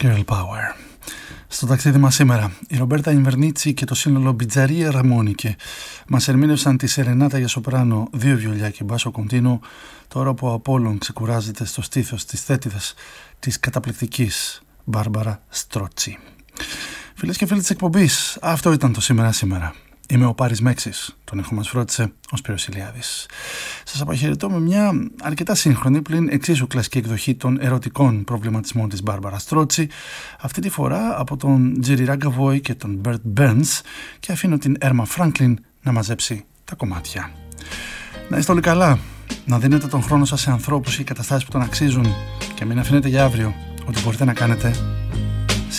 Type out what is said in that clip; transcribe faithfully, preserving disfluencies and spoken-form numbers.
Girl Power. Στο ταξίδι μας σήμερα, η Ρομπέρτα Ινβερνίτσι και το σύνολο Μπιτζαρία Ραμόνικε μας ερμήνευσαν τη Σερενάτα για σοπράνο, δύο βιολιά και μπάσο κοντίνο, τώρα που ο Απόλλων ξεκουράζεται στο στήθος της θέτιδας της καταπληκτικής Μπάρμπαρα Στρότσι. Φίλες και φίλοι της εκπομπής, αυτό ήταν το Σήμερα Σήμερα. Είμαι ο Πάρης Μέξης, τον ήχο μας φρόντισε ο Σπύρος Ηλιάδης. Σας αποχαιρετώ με μια αρκετά σύγχρονη, πλην εξίσου κλασική εκδοχή των ερωτικών προβληματισμών της Μπάρμπαρα Στρότσι, αυτή τη φορά από τον Τζέρι Ραγκαβόι και τον Μπέρτ Μπέρνς, και αφήνω την Έρμα Φράνκλιν να μαζέψει τα κομμάτια. Να είστε όλοι καλά, να δίνετε τον χρόνο σας σε ανθρώπους ή καταστάσεις που τον αξίζουν και μην αφήνετε για αύριο ό,τι μπορείτε να κάνετε